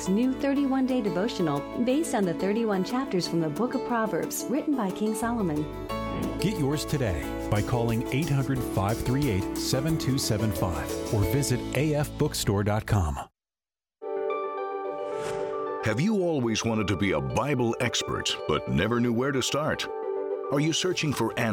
Network's new 31-day devotional based on the 31 chapters from the book of Proverbs written by King Solomon. Get yours today by calling 800-538-7275 or visit afbookstore.com. Have you always wanted to be a Bible expert but never knew where to start? Are you searching for answers